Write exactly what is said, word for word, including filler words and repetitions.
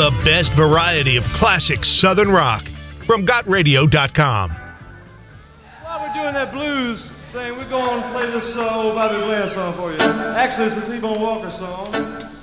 The best variety of classic Southern rock from got radio dot com. While we're doing that blues thing, we're going to play this uh, old Bobby Blair song for you. Actually, it's a T-Bone Walker song.